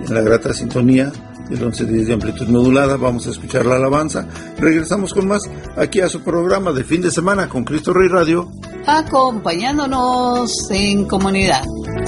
en la grata sintonía del 1110 de amplitud modulada. Vamos a escuchar la alabanza. Regresamos con más aquí a su programa de fin de semana con Cristo Rey Radio, acompañándonos en comunidad.